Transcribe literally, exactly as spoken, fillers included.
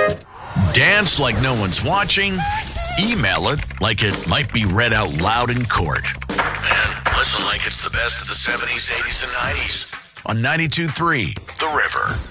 Dance like no one's watching. Email it like it might be read out loud in court. And listen like it's the best of the seventies, eighties, and nineties on ninety-two point three The River.